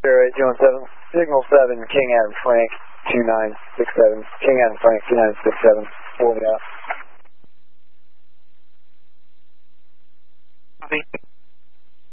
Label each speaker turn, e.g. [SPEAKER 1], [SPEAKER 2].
[SPEAKER 1] 08217, signal 7, King Adam Frank, 2967, King Adam Frank, 2967, 40 out.